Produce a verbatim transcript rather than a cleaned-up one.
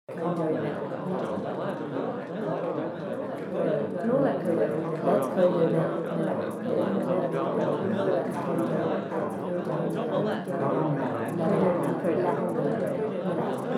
Khơi dậy nè. Nó là khơi dậy, hết khơi dậy nè. Khơi dậy